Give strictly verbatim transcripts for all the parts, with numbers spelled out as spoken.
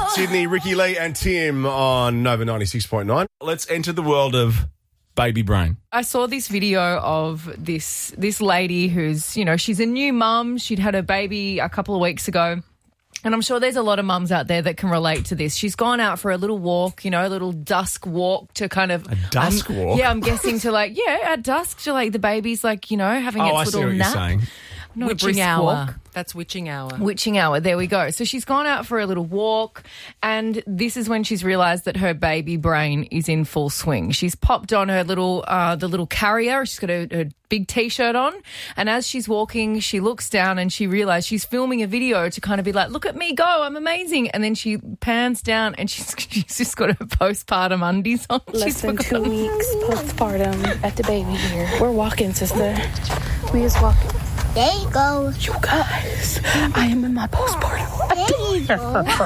Sydney, Ricky Lee and Tim on Nova ninety-six point nine. Let's enter the world of baby brain. I saw this video of this this lady who's, you know, she's a new mum. She'd had her baby a couple of weeks ago. And I'm sure there's a lot of mums out there that can relate to this. She's gone out for a little walk, you know, a little dusk walk to kind of... A dusk um, walk? Yeah, I'm guessing to like, yeah, at dusk to like the baby's like, you know, having oh, its I little see what nap. you're saying. Not Witching a hour. Walk. That's witching hour. Witching hour. There we go. So she's gone out for a little walk, and this is when she's realised that her baby brain is in full swing. She's popped on her little, uh, the little carrier. She's got a, a big T-shirt on, and as she's walking, she looks down and she realised she's filming a video to kind of be like, "Look at me go! I'm amazing!" And then she pans down and she's she's just got her postpartum undies on. Less she's than forgotten. two weeks postpartum at the baby here. We're walking, sister. We is walking. There you go. You guys, I am in my postpartum underwear.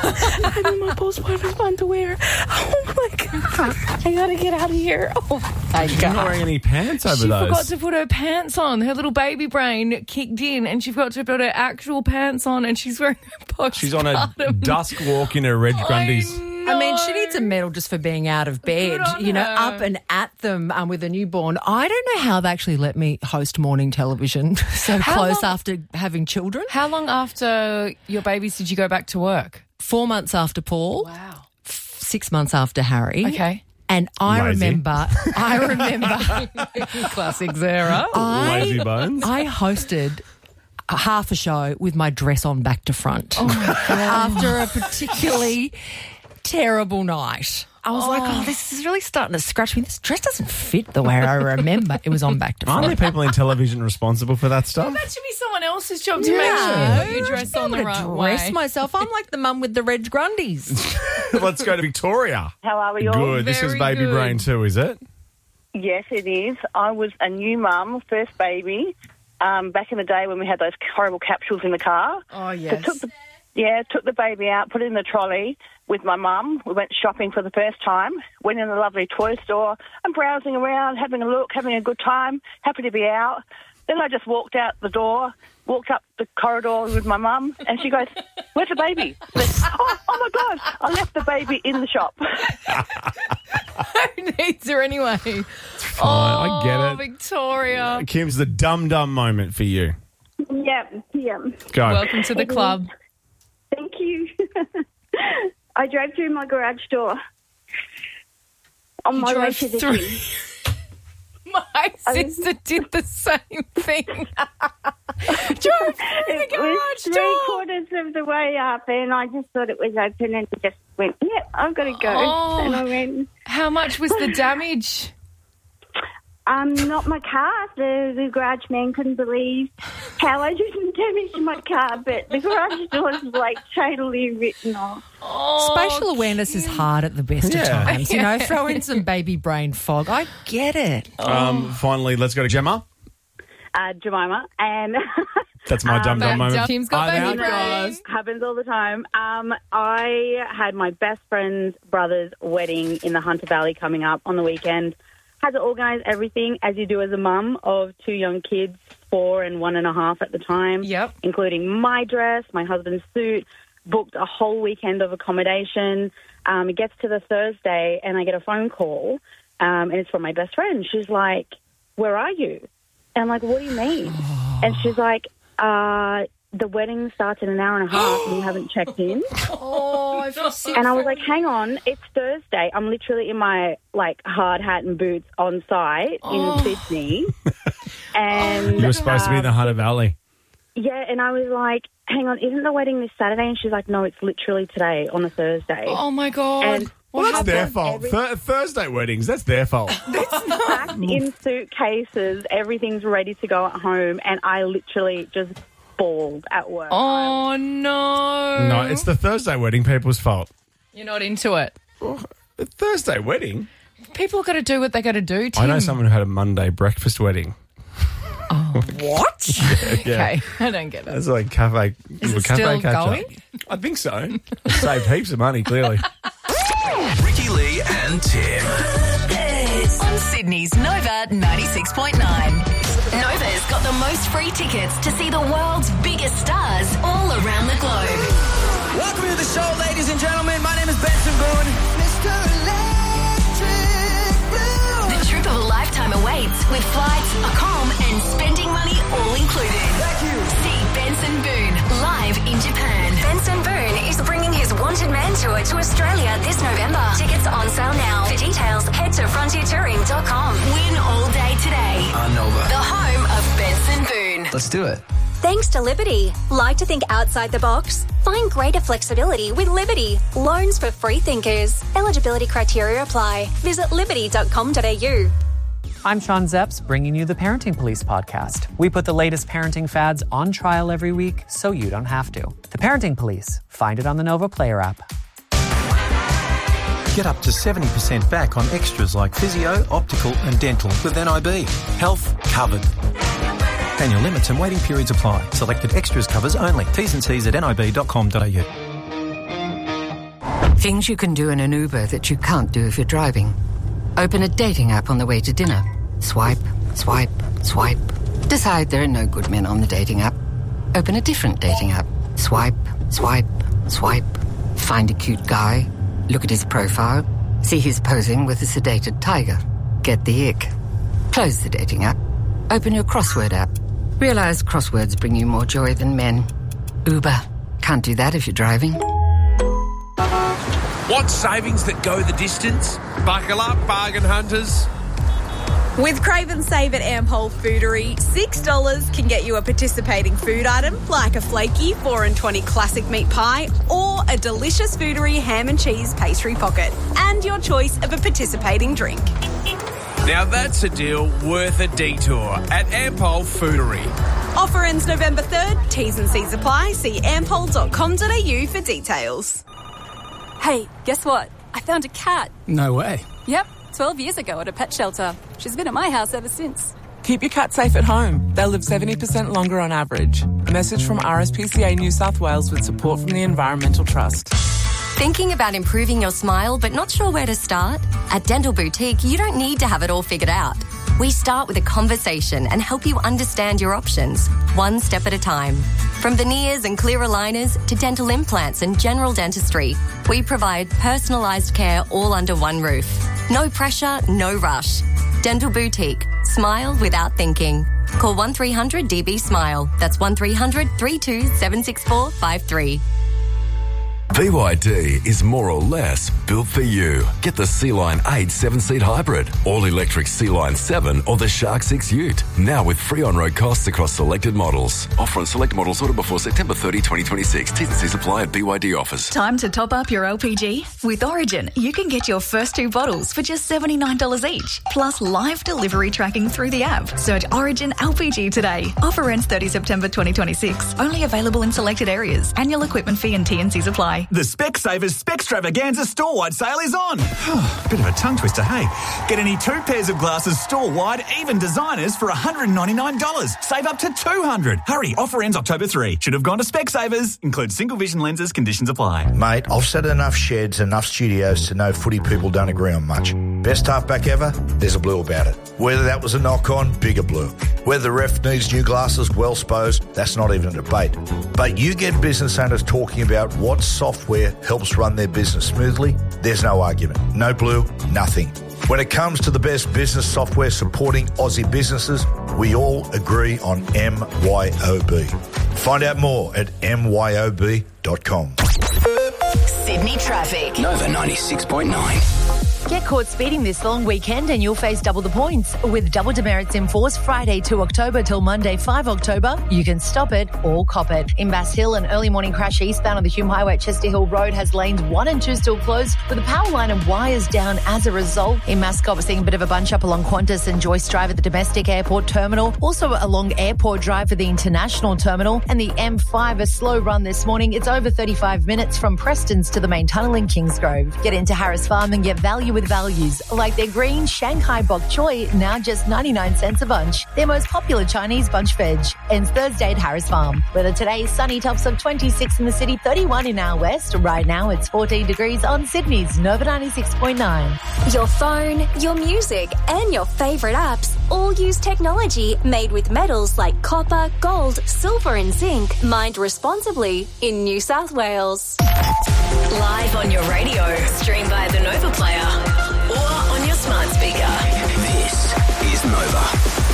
I'm in my postpartum underwear. Oh my God. I gotta get out of here. Oh my She's God. not wearing any pants over She those. forgot to put her pants on. Her little baby brain kicked in, and she forgot to put her actual pants on, and she's wearing her postpartum. She's on a dusk walk in her Reg Grundies. I mean, she needs a medal just for being out of bed, Good on you know, her. up and at them um, with a newborn. I don't know how they actually let me host morning television so How close long- after having children. How long after your babies did you go back to work? Four months after Paul, Wow. six months after Harry. Okay. And I Lazy. remember, I remember, Classic Zara. I, Lazy bones. I hosted a half a show with my dress on back to front after a particularly terrible night. I was like, oh, this is really starting to scratch me. This dress doesn't fit the way I remember. It was on back to front. Aren't there people in television responsible for that stuff? That should be someone else's job to Yeah. make sure you put your I dress should be on the able right to dress way. myself. I'm like the mum with the Reg Grundies. Let's go to Victoria. How are we all? Good. This is Very baby good. brain too, is it? Yes, it is. I was a new mum, first baby, um, back in the day when we had those horrible capsules in the car. Oh, So yes. took the, yeah, took the baby out, put it in the trolley with my mum. We went shopping for the first time, went in the lovely toy store. I'm browsing around, having a look, having a good time, happy to be out. Then I just walked out the door, walked up the corridor with my mum, and she goes, "Where's the baby?" I went, oh, oh, my God, I left the baby in the shop. Who needs her anyway? Fine, I get Oh, it. Victoria. Kim's the dumb dumb moment for you. Yeah, yeah. Go. Welcome to the club. Thank you. I drove through my garage door on my way drove to the through- gym. My sister did the same thing. Drove through the It was garage three door. quarters of the way up, and I just thought it was open, and just went, "Yeah, I've got to go." Oh. And I went, How much was the damage? Um, not my car. The, the garage man couldn't believe how I didn't damage my car, but the garage door was like totally written off. Oh, Spatial awareness is hard at the best Yeah. of times. You know, throw in some baby brain fog. I get it. Um, finally, let's go to Gemma. Uh, Jemima, and That's my dumb dumb moment. Kim's got I'm baby out, brain. guys. happens all the time. Um, I had my best friend's brother's wedding in the Hunter Valley coming up on the weekend. Had to organise everything, as you do as a mum of two young kids, four and one and a half at the time, Yep. including my dress, my husband's suit, booked a whole weekend of accommodation. Um, it gets to the Thursday, and I get a phone call, um, and it's from my best friend. She's like, "Where are you?" And I'm like, "What do you mean?" And she's like, uh, the wedding starts in an hour and a half and you haven't checked in. Oh, I feel sick. And I was like, hang on, it's Thursday. I'm literally in my, like, hard hat and boots on site Oh. in Sydney. And You were supposed to be in the um, Hunter Valley. yeah, and I was like, hang on, isn't the wedding this Saturday? And she's like, no, it's literally today on a Thursday. Oh, my God. And Well, that's their happened? fault. Every- Thur- Thursday weddings, that's their fault. packed in suitcases, everything's ready to go at home, and I literally just bawled at work. Oh, no. No, it's the Thursday wedding people's fault. You're not into it. A Thursday wedding? People got to do what they got to do, Tim. I know someone who had a Monday breakfast wedding. What? Okay, I don't get it. It's like cafe. Is it cafe still catch-up. going? I think so. Saved heaps of money, clearly. Ricky Lee and Tim. On Sydney's Nova ninety-six point nine. Nova's got the most free tickets to see the world's biggest stars all around the globe. Welcome to the show, ladies and gentlemen. My Boone, Mister Electric Blue. The trip of a lifetime awaits with flights, accom, and spending money all included. Thank you. See Benson Boone live in Japan. Benson Boone is bringing his Wanted Man tour to Australia this November. Tickets on sale now. For details, head to frontier touring dot com. Win all day today. On Nova. The home of Benson Boone. Let's do it. Thanks to Liberty. Like to think outside the box? Find greater flexibility with Liberty. Loans for free thinkers. Eligibility criteria apply. Visit liberty dot com dot a u. I'm Sean Zepps, bringing you the Parenting Police podcast. We put the latest parenting fads on trial every week so you don't have to. The Parenting Police. Find it on the Nova Player app. Get up to seventy percent back on extras like physio, optical and dental with N I B. Health covered. Annual limits and waiting periods apply. Selected extras covers only. T's and C's at nib dot com dot a u. Things you can do in an Uber that you can't do if you're driving. Open a dating app on the way to dinner. Swipe, swipe, swipe. Decide there are no good men on the dating app. Open a different dating app. Swipe, swipe, swipe. Find a cute guy. Look at his profile. See he's posing with a sedated tiger. Get the ick. Close the dating app. Open your crossword app. Realise crosswords bring you more joy than men. Uber. Can't do that if you're driving. Want savings that go the distance? Buckle up, bargain hunters. With Crave and Save at Ampol Foodery, six dollars can get you a participating food item like a flaky four and twenty classic meat pie or a delicious Foodery ham and cheese pastry pocket and your choice of a participating drink. Now that's a deal worth a detour at Ampol Foodery. Offer ends November third. T's and C's apply. See ampol dot com dot a u for details. Hey, guess what? I found a cat. No way. Yep, twelve years ago at a pet shelter. She's been at my house ever since. Keep your cat safe at home. They'll live seventy percent longer on average. A message from R S P C A New South Wales with support from the Environmental Trust. Thinking about improving your smile but not sure where to start? At Dental Boutique, you don't need to have it all figured out. We start with a conversation and help you understand your options, one step at a time. From veneers and clear aligners to dental implants and general dentistry, we provide personalised care all under one roof. No pressure, no rush. Dental Boutique. Smile without thinking. Call one three hundred D B SMILE. That's one three hundred, three two seven six four five three. B Y D is more or less built for you. Get the Sea-Line eight seven-seat hybrid, all-electric Sea-Line seven or the Shark six Ute. Now with free on-road costs across selected models. Offer on select models ordered before September thirtieth, twenty twenty-six. T's and C's apply at B Y D offers. Time to top up your L P G? With Origin, you can get your first two bottles for just seventy-nine dollars each, plus live delivery tracking through the app. Search Origin L P G today. Offer ends thirtieth September twenty twenty-six. Only available in selected areas. Annual equipment fee and T and C's apply. The Specsavers Specstravaganza store-wide sale is on. Bit of a tongue twister, hey? Get any two pairs of glasses store-wide, even designers, for one hundred ninety-nine dollars. Save up to two hundred dollars. Hurry, offer ends October third. Should have gone to Specsavers. Includes single vision lenses, conditions apply. Mate, I've set enough sheds, enough studios to know footy people don't agree on much. Best halfback ever? There's a blue about it. Whether that was a knock-on, bigger blue. Whether the ref needs new glasses, well supposed, that's not even a debate. But you get business owners talking about what software helps run their business smoothly, there's no argument. No blue, nothing. When it comes to the best business software supporting Aussie businesses, we all agree on M Y O B. Find out more at m y o b dot com. Sydney traffic. Nova ninety-six point nine. Get caught speeding this long weekend and you'll face double the points. With double demerits in force Friday two October till Monday five October, you can stop it or cop it. In Bass Hill, an early morning crash eastbound on the Hume Highway at Chester Hill Road has lanes one and two still closed with a power line and wires down as a result. In Mascot, we're seeing a bit of a bunch up along Qantas and Joyce Drive at the domestic airport terminal. Also along Airport Drive for the international terminal. And the M five, a slow run this morning. It's over thirty-five minutes from Preston's to the main tunnel in Kingsgrove. Get into Harris Farm and get value with values, like their green Shanghai bok choy, now just ninety-nine cents a bunch. Their most popular Chinese bunch veg. Ends Thursday at Harris Farm. Weather today, sunny, tops of twenty-six in the city, thirty-one in our west. Right now it's fourteen degrees on Sydney's Nova ninety-six point nine. Your phone, your music, and your favourite apps all use technology made with metals like copper, gold, silver, and zinc, mined responsibly in New South Wales. Live on your radio, stream via the Nova Player or on your smart speaker. This is Nova.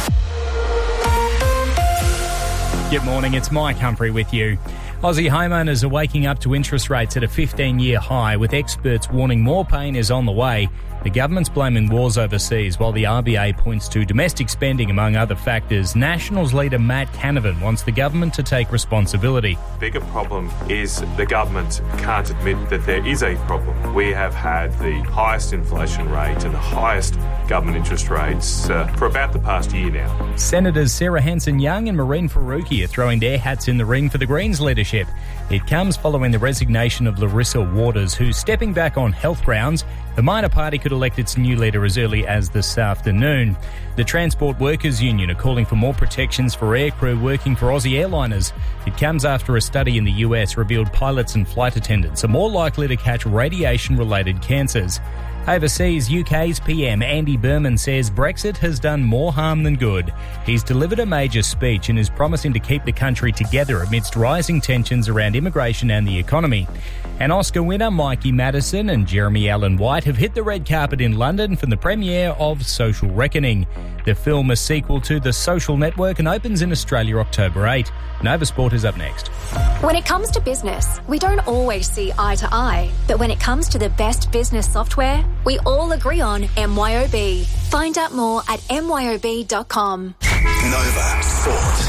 Good morning, it's Mike Humphrey with you. Aussie homeowners are waking up to interest rates at a fifteen-year high, with experts warning more pain is on the way. The government's blaming wars overseas, while the R B A points to domestic spending among other factors. Nationals leader Matt Canavan wants the government to take responsibility. The bigger problem is the government can't admit that there is a problem. We have had the highest inflation rate and the highest government interest rates uh, for about the past year now. Senators Sarah Hanson-Young and Maureen Faruqi are throwing their hats in the ring for the Greens leadership. It comes following the resignation of Larissa Waters, who's stepping back on health grounds. The minor party could elect its new leader as early as this afternoon. The Transport Workers Union are calling for more protections for aircrew working for Aussie airliners. It comes after a study in the U S revealed pilots and flight attendants are more likely to catch radiation-related cancers. Overseas, U K's P M Andy Berman says Brexit has done more harm than good. He's delivered a major speech and is promising to keep the country together amidst rising tensions around immigration and the economy. And Oscar winner Mikey Madison and Jeremy Allen White have hit the red carpet in London for the premiere of Social Reckoning. The film, a sequel to The Social Network, and opens in Australia October eighth. Nova Sport is up next. When it comes to business, we don't always see eye to eye. But when it comes to the best business software, we all agree on M Y O B. Find out more at M Y O B dot com. Nova Sport.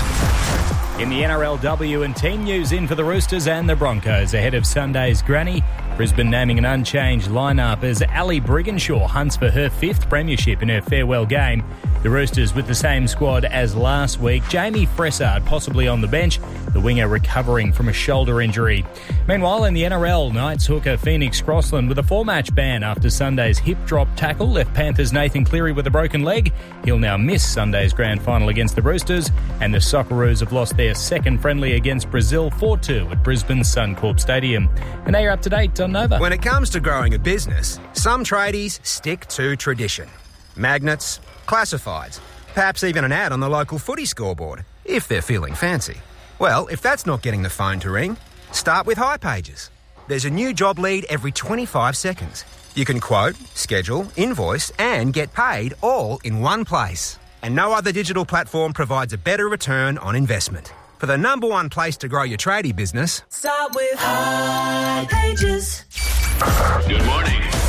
In the N R L W and team news in for the Roosters and the Broncos ahead of Sunday's granny. Brisbane naming an unchanged lineup as Ali Brigginshaw hunts for her fifth premiership in her farewell game. The Roosters with the same squad as last week. Jamie Fressard possibly on the bench, the winger recovering from a shoulder injury. Meanwhile, in the N R L, Knights hooker Phoenix Crossland with a four-match ban after Sunday's hip drop tackle left Panthers' Nathan Cleary with a broken leg. He'll now miss Sunday's grand final against the Roosters, and the Socceroos have lost their second friendly against Brazil four two at Brisbane's Suncorp Stadium. And now you're up to date on Nova. When it comes to growing a business, some tradies stick to tradition. Magnets, classifieds, perhaps even an ad on the local footy scoreboard, if they're feeling fancy. Well, if that's not getting the phone to ring, start with hipages. There's a new job lead every twenty-five seconds. You can quote, schedule, invoice and get paid all in one place. And no other digital platform provides a better return on investment. For the number one place to grow your tradie business, Start with hipages. Good morning.